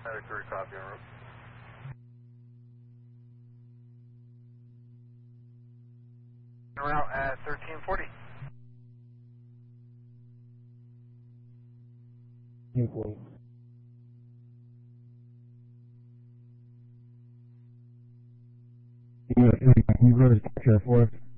Another 3 copy en route. En route at 1340. 1340. Can you go to the capture for us?